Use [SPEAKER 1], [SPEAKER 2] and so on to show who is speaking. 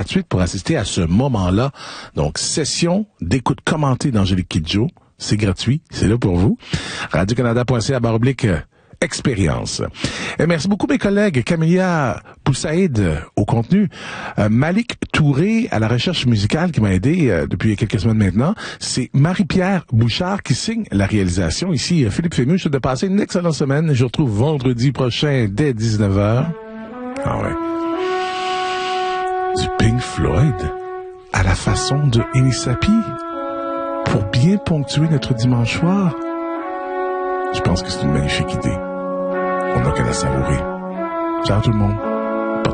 [SPEAKER 1] gratuite pour assister à ce moment-là. Donc, session d'écoute commentée d'Angélique Kidjo. C'est gratuit, c'est là pour vous. radiocanada.ca/expérience. Et merci beaucoup mes collègues. Camilla Poussaïd au contenu. Malik Touré à la recherche musicale qui m'a aidé depuis quelques semaines maintenant. C'est Marie-Pierre Bouchard qui signe la réalisation. Ici, Philippe Fému. Je souhaite de passer une excellente semaine. Je vous retrouve vendredi prochain dès 19h. Ah ouais. Du Pink Floyd à la façon de Enisapi pour bien ponctuer notre dimanche soir. Je pense que c'est une magnifique idée. On n'a qu'à la savourer. Ciao tout le monde.